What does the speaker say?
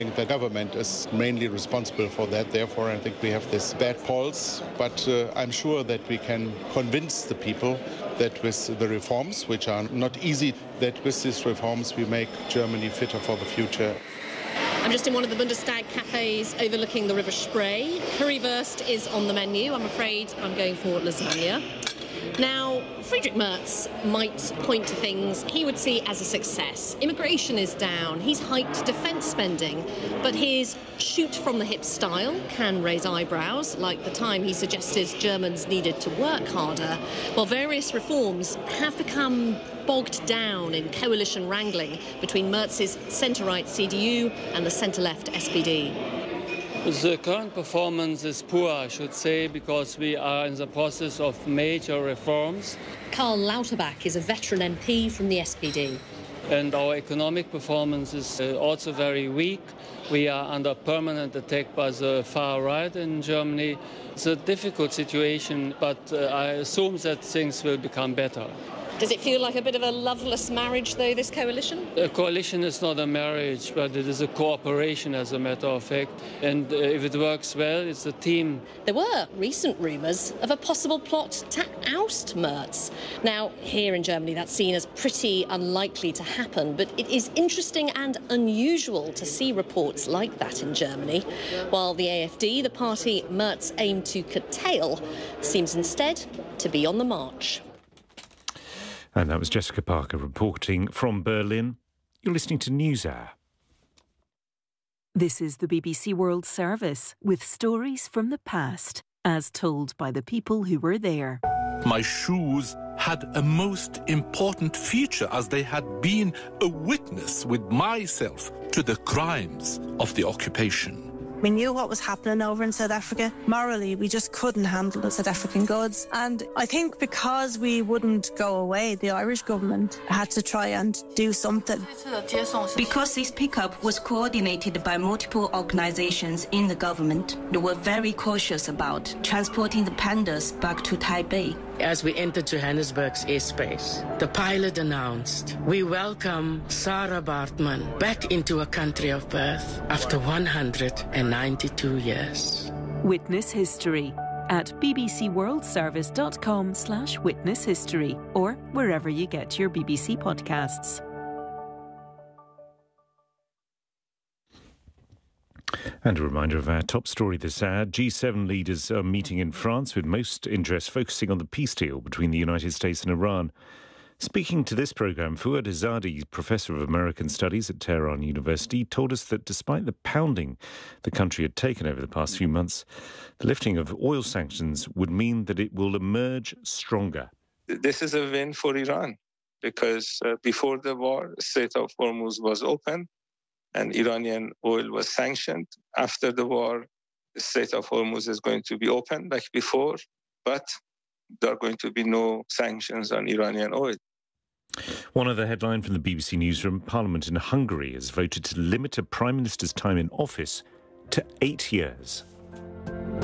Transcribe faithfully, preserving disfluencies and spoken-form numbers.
I think the government is mainly responsible for that. Therefore, I think we have this bad pulse. But uh, I'm sure that we can convince the people that with the reforms, which are not easy, that with these reforms we make Germany fitter for the future. I'm just in one of the Bundestag cafes overlooking the River Spree. Currywurst is on the menu. I'm afraid I'm going for lasagna. Now, Friedrich Merz might point to things he would see as a success. Immigration is down, he's hiked defence spending, but his shoot-from-the-hip style can raise eyebrows, like the time he suggested Germans needed to work harder, while various reforms have become bogged down in coalition wrangling between Merz's centre-right C D U and the centre-left S P D. The current performance is poor, I should say, because we are in the process of major reforms. Karl Lauterbach is a veteran M P from the S P D. And our economic performance is uh, also very weak. We are under permanent attack by the far right in Germany. It's a difficult situation, but uh, I assume that things will become better. Does it feel like a bit of a loveless marriage, though, this coalition? A coalition is not a marriage, but it is a cooperation, as a matter of fact. And uh, if it works well, it's a team. There were recent rumours of a possible plot to oust Merz. Now, here in Germany, that's seen as pretty unlikely to happen, but it is interesting and unusual to see reports like that in Germany, while the A F D, the party Merz aimed to curtail, seems instead to be on the march. And that was Jessica Parker reporting from Berlin. You're listening to NewsHour. This is the B B C World Service with stories from the past, as told by the people who were there. My shoes had a most important feature, as they had been a witness with myself to the crimes of the occupation. We knew what was happening over in South Africa. Morally, we just couldn't handle the South African goods. And I think because we wouldn't go away, the Irish government had to try and do something. Because this pickup was coordinated by multiple organizations in the government, they were very cautious about transporting the pandas back to Taipei. As we entered Johannesburg's airspace, the pilot announced, "We welcome Sarah Baartman back into a country of birth after one hundred ninety-two years. Witness History at bbcworldservice.com slash witness history or wherever you get your B B C podcasts. And a reminder of our top story this hour. G seven leaders are meeting in France with most interest focusing on the peace deal between the United States and Iran. Speaking to this programme, Fouad Azadi, Professor of American Studies at Tehran University, told us that despite the pounding the country had taken over the past few months, the lifting of oil sanctions would mean that it will emerge stronger. This is a win for Iran because uh, before the war, the Strait of Hormuz was open and Iranian oil was sanctioned. After the war, the Strait of Hormuz is going to be open like before, but there are going to be no sanctions on Iranian oil. One other headline from the B B C Newsroom: Parliament in Hungary has voted to limit a Prime Minister's time in office to eight years.